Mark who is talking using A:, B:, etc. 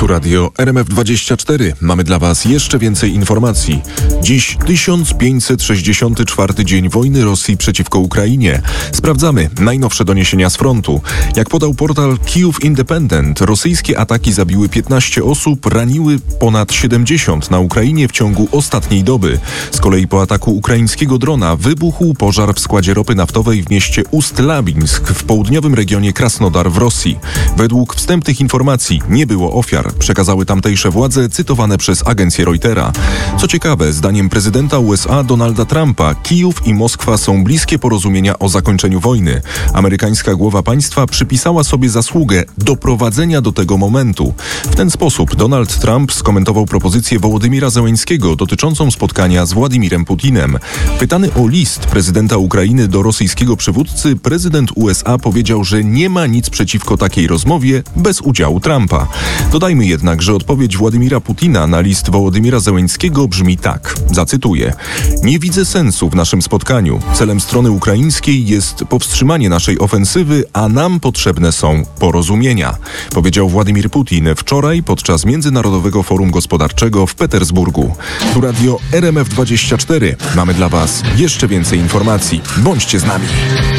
A: Tu radio RMF24. Mamy dla Was jeszcze więcej informacji. Dziś 1564 dzień wojny Rosji przeciwko Ukrainie. Sprawdzamy najnowsze doniesienia z frontu. Jak podał portal Kijów Independent, rosyjskie ataki zabiły 15 osób, raniły ponad 70 na Ukrainie w ciągu ostatniej doby. Z kolei po ataku ukraińskiego drona wybuchł pożar w składzie ropy naftowej w mieście Ust-Labinsk w południowym regionie Krasnodar w Rosji. Według wstępnych informacji nie było ofiar, przekazały tamtejsze władze cytowane przez agencję Reutera. Co ciekawe, zdaniem prezydenta USA Donalda Trumpa, Kijów i Moskwa są bliskie porozumienia o zakończeniu wojny. Amerykańska głowa państwa przypisała sobie zasługę doprowadzenia do tego momentu. W ten sposób Donald Trump skomentował propozycję Wołodymira Zełenskiego dotyczącą spotkania z Władimirem Putinem. Pytany o list prezydenta Ukrainy do rosyjskiego przywódcy, prezydent USA powiedział, że nie ma nic przeciwko takiej rozmowie bez udziału Trumpa. Dodajmy jednak, że odpowiedź Władimira Putina na list Wołodymira Zełenskiego brzmi tak, zacytuję: nie widzę sensu w naszym spotkaniu. Celem strony ukraińskiej jest powstrzymanie naszej ofensywy, a nam potrzebne są porozumienia, powiedział Władimir Putin wczoraj podczas Międzynarodowego Forum Gospodarczego w Petersburgu. Tu radio RMF24. Mamy dla Was jeszcze więcej informacji. Bądźcie z nami.